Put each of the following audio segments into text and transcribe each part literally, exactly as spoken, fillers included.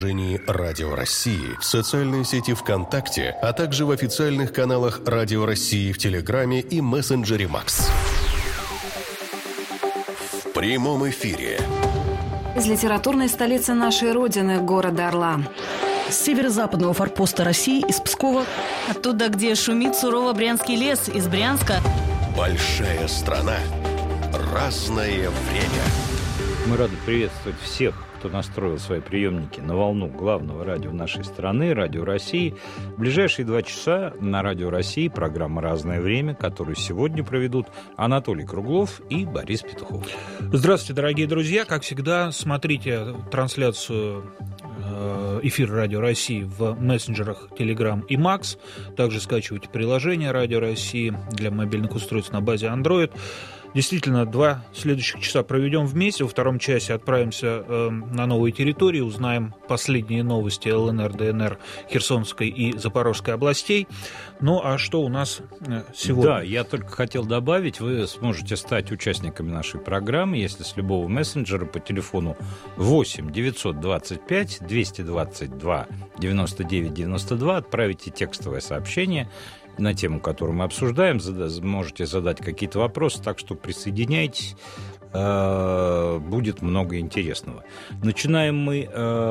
Радио России в социальной сети ВКонтакте, а также в официальных каналах Радио России в Телеграме и мессенджере Макс. В прямом эфире. Из литературной столицы нашей Родины, города Орла. С северо-западного форпоста России, из Пскова. Оттуда, где шумит сурово Брянский лес, из Брянска. Большая страна. Разное время. Мы рады приветствовать всех, кто настроил свои приемники на волну главного радио нашей страны, Радио России. В ближайшие два часа на Радио России программа «Разное время», которую сегодня проведут Анатолий Круглов и Борис Петухов. Здравствуйте, дорогие друзья. Как всегда, смотрите трансляцию эфира Радио России в мессенджерах Telegram и Макс. Также скачивайте приложение Радио России для мобильных устройств на базе Android. Действительно, два следующих часа проведем вместе. Во втором часе отправимся э, на новые территории, узнаем последние новости ЛНР, ДНР, Херсонской и Запорожской областей. Ну, а что у нас э, сегодня? Да, я только хотел добавить, вы сможете стать участниками нашей программы, если с любого мессенджера по телефону восемь девятьсот двадцать пять двести двадцать два девяносто девять девяносто два отправите текстовое сообщение на тему, которую мы обсуждаем, можете задать какие-то вопросы, так что присоединяйтесь, будет много интересного. Начинаем мы,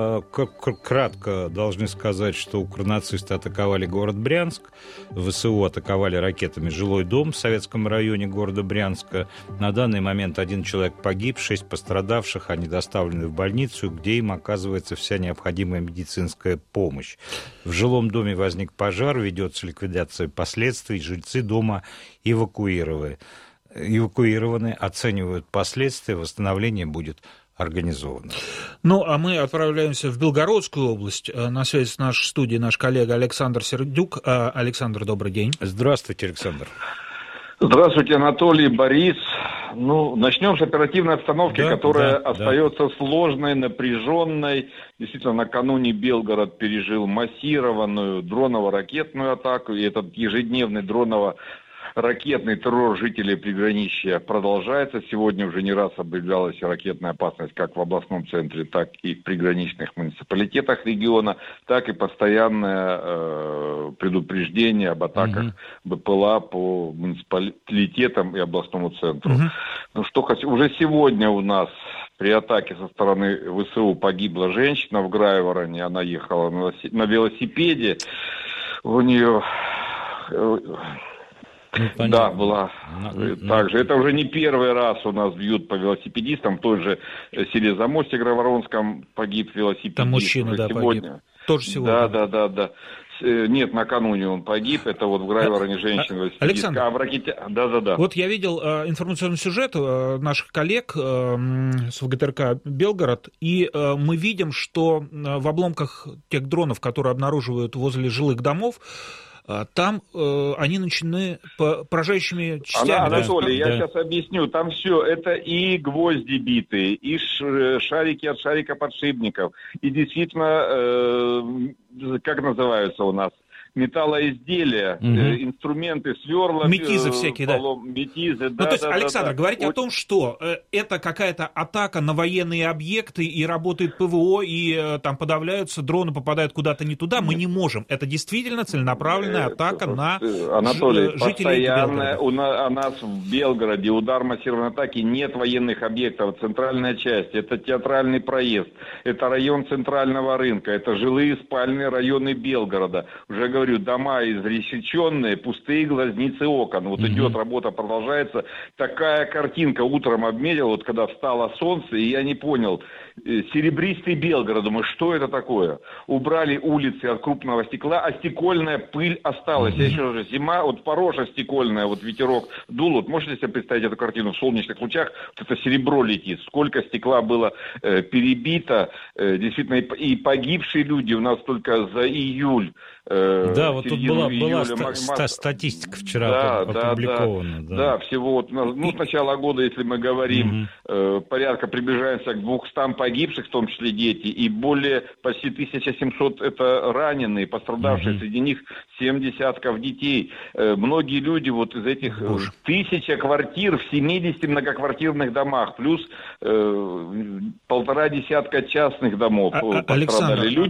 кратко должны сказать, что укронацисты атаковали город Брянск, ВСУ атаковали ракетами жилой дом в Советском районе города Брянска. На данный момент один человек погиб, шесть пострадавших, они доставлены в больницу, где им оказывается вся необходимая медицинская помощь. В жилом доме возник пожар, ведется ликвидация последствий, жильцы дома эвакуированы. эвакуированы, оценивают последствия, восстановление будет организовано. Ну, а мы отправляемся в Белгородскую область. На связи с нашей студией наш коллега Александр Сердюк. Александр, добрый день. Здравствуйте, Александр. Здравствуйте, Анатолий, Борис. Ну, начнем с оперативной обстановки, да, которая да, остается да. сложной, напряженной. Действительно, накануне Белгород пережил массированную дроново-ракетную атаку, и этот ежедневный дроново ракетный террор жителей приграничья продолжается. Сегодня уже не раз объявлялась ракетная опасность как в областном центре, так и в приграничных муниципалитетах региона, так и постоянное э, предупреждение об атаках угу. БПЛА по муниципалитетам и областному центру. Угу. Ну что, уже сегодня у нас при атаке со стороны ВСУ погибла женщина в Грайвороне. Она ехала на велосипеде. У нее... Ну, да, была. Ну, также это уже не первый раз у нас бьют по велосипедистам. В той же селе Замостье Грайворонском погиб велосипедист. Там мужчина, да, сегодня. Погиб. Тоже сегодня. Да, да, да, да. Нет, накануне он погиб. Это вот в Грайвороне женщина. Александр, а в Ракете... да, да, да. Вот я видел э, информационный сюжет э, наших коллег э, с ВГТРК «Белгород», и э, мы видим, что э, в обломках тех дронов, которые обнаруживают возле жилых домов, там э, они начинены поражающими частями. Ана, Анатолий, да. я сейчас объясню. Там все, это и гвозди битые, и шарики от шарикоподшипников, и действительно, э, как называются у нас, металлоизделия, угу. э, инструменты, сверла. Метизы всякие, полом, да. Метизы, ну, да, то есть, да, Александр, да, говорить да. о том, что э, это какая-то атака на военные объекты, и работает ПВО, и э, там подавляются, дроны попадают куда-то не туда, мы не можем. Это действительно целенаправленная атака это, на Анатолий, ж, жителей Белгорода. У нас в Белгороде удар массированной атаки, нет военных объектов. Центральная часть, это театральный проезд, это район центрального рынка, это жилые спальные районы Белгорода. Уже говорю, дома изрешеченные, пустые глазницы окон. Вот mm-hmm. идет работа, продолжается. Такая картинка утром обмерил, вот когда встало солнце, и я не понял. Серебристый Белгород, думаю, что это такое? Убрали улицы от крупного стекла, а стекольная пыль осталась. Mm-hmm. Я еще раз, зима, вот порожа стекольная, вот ветерок дул. Вот можете себе представить эту картину в солнечных лучах? Вот это серебро летит. Сколько стекла было э, перебито. Э, действительно, и, и погибшие люди у нас только за июль. Да, вот тут была, была ста- Мак... ста- статистика вчера да, опубликована. Да, да. да. да, всего, ну, с начала года, если мы говорим, угу. порядка приближаемся к двухстам погибших, в том числе дети, и более почти тысяча семьсот это раненые, пострадавшие, угу. среди них семь десятков детей. Многие люди вот из этих Боже. тысяча квартир в семидесяти многоквартирных домах, плюс э, полтора десятка частных домов а, пострадали. Александр, Люди